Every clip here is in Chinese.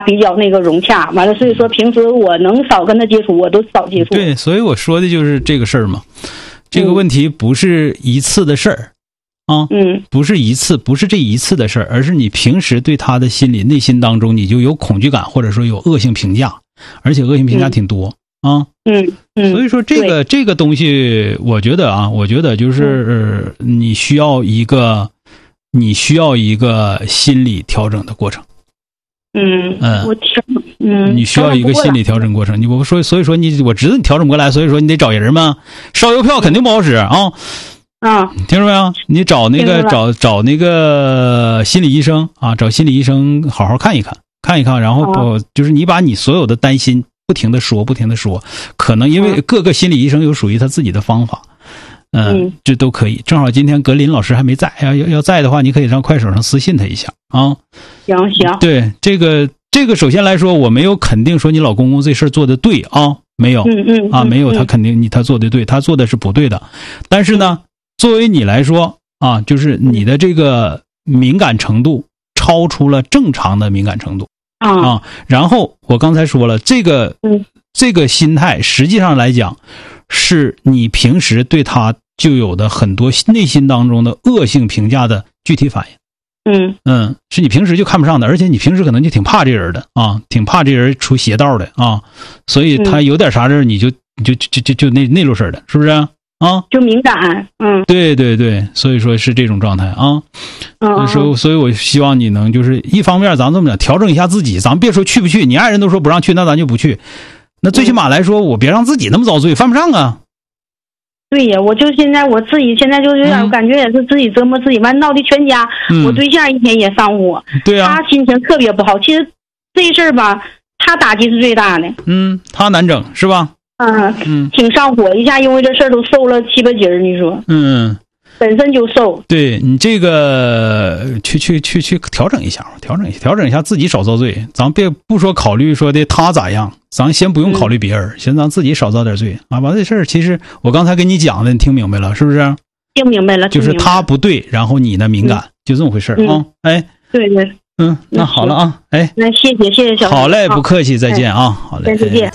比较那个融洽，完了所以说平时我能少跟他接触我都少接触。 对，所以我说的就是这个事儿嘛。这个问题不是一次的事儿啊，不是这一次的事儿，而是你平时对他的内心当中你就有恐惧感，或者说有恶性评价，而且恶性评价挺多啊。所以说这个东西，我觉得就是你需要一个心理调整的过程。你需要一个心理调整过程。所以说我知道你调整不过来，所以说你得找人嘛，烧邮票肯定不好使啊。听说没有？你找那个心理医生啊，找心理医生好好看一看，然后就是你把你所有的担心不停的说，可能因为各个心理医生有属于他自己的方法。这都可以。正好今天格林老师还没在，要在的话，你可以上快手上私信他一下啊。 行。 对，这个首先来说，我没有肯定说你老公公这事儿做的对啊，没有。没有，他肯定他做的对，他做的是不对的。但是呢，作为你来说啊，就是你的这个敏感程度超出了正常的敏感程度啊。然后我刚才说了，这个心态实际上来讲，是你平时对他就有的很多内心当中的恶性评价的具体反应。是你平时就看不上的，而且你平时可能就挺怕这人的啊，挺怕这人出邪道的啊，所以他有点啥事你就那路事的，是不是啊？ 就敏感。 对，所以说是这种状态啊。所以我希望你能就是一方面咱这么讲，调整一下自己，咱别说去不去，你爱人都说不让去，那咱就不去。那最起码来说，我别让自己那么遭罪，犯不上啊。 对呀，我就现在我自己现在就有点感觉也是自己折磨自己，完闹的全家。我对象一天也上火， 对啊， 他心情特别不好。其实这事儿吧，他打击是最大的。 他难整是吧？ 挺上火，一下因为这事儿都瘦了7、8斤，你说。本身就瘦。对， 你这个去调整一下自己少遭罪。咱不说考虑说的他咋样，咱先不用考虑别人，先咱自己少遭点罪啊。完这事儿其实我刚才跟你讲的，你听明白了是不是？ 听明白了， 就是他不对，然后你呢敏感，就这么回事啊。 对。 那好了啊， 那谢谢小好嘞，不客气，再见啊，好嘞， 再见。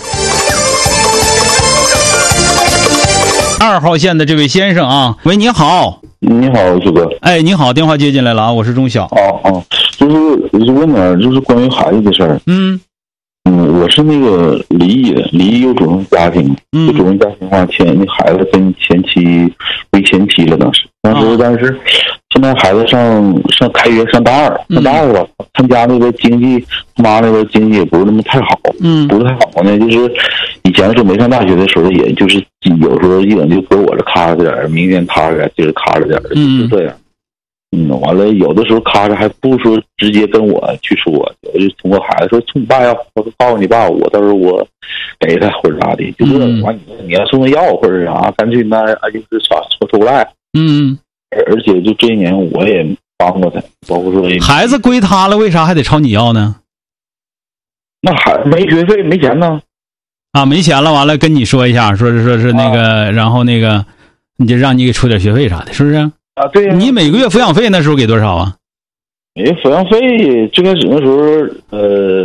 2号线的这位先生啊，喂，你好。 你好，朱哥。 你好，电话接进来了啊，我是钟晓。 就是问点，就是关于孩子的事儿。我是那个离异又组成家庭，就组成家庭的话，那孩子跟前妻为前妻了，当时，但是现在孩子开学上大二吧，他家那个经济，他妈那个经济也不是那么太好，不是太好呢，就是以前是没上大学的时候，也就是有时候一整就搁我这咔着点，明天咔着，今儿咔着点，就是这样。完了，有的时候咔着还不说直接跟我去说，我就通过孩子说，冲你爸要，我说告诉你爸，我到时候我给他或者啥的，就这完你要送他药或者啥，干脆那就是啥说出来。而且就这一年我也帮过他，包括说孩子归他了，为啥还得朝你要呢？ 那孩子没学费没钱呢。 没钱了，完了跟你说一下，说是那个，然后那个你就让你给出点学费啥的，是不是？ 对呀。 你每个月抚养费那时候给多少啊？ 抚养费最开始那时候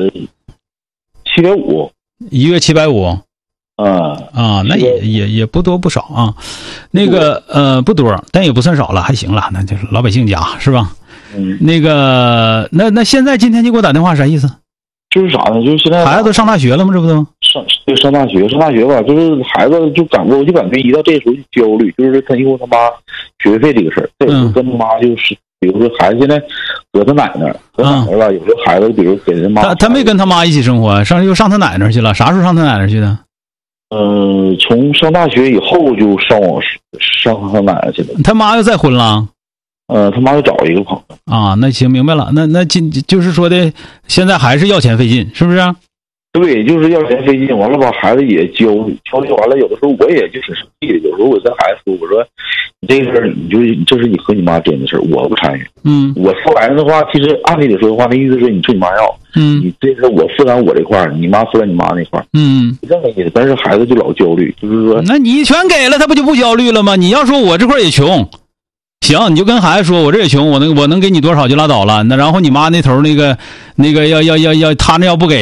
750， 一月750。那也不多不少啊。那个不多，但也不算少了，还行了，那就是老百姓家是吧？那个那现在今天你给我打电话啥意思？ 就是啥呢？就是现在孩子都上大学了吗？这不都上大学吧，就是孩子我就感觉一到这时候就焦虑，就是他因为他妈学费这个事儿，这时候跟他妈就是比如说孩子现在搁他奶那儿吧，有时候孩子比如给他妈， 他没跟他妈一起生活，又上他奶那儿去了，啥时候上他奶那儿去的？ 从上大学以后就上他奶奶去了。 他妈又再婚了？ 他妈又找一个朋友。 那行明白了，那就是说的，现在还是要钱费劲，是不是？ 对，就是要钱费劲，完了吧，孩子也焦虑完了，有的时候我也就挺生气的，有时候我跟孩子说，我说你这个事儿，这是你和你妈之间的事儿，我不参与。我说白了的话，其实按理说的话，那意思是你冲你妈要，你这事我负担我这块儿，你妈负担你妈那块儿，这么意思。但是孩子就老焦虑，就是说， 那你全给了，他不就不焦虑了吗？你要说我这块也穷， 行，你就跟孩子说，我这也穷，我能给你多少就拉倒了。那然后你妈那头那个要他那要不给。